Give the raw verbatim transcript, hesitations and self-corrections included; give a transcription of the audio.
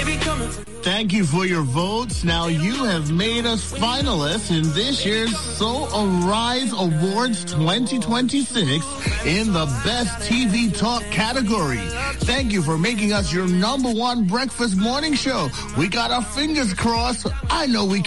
Thank you for your votes. Now you have made us finalists in this year's So Arise Awards twenty twenty-six in the Best T V Talk category. Thank you for making us your number one breakfast morning show. We got our fingers crossed. I know we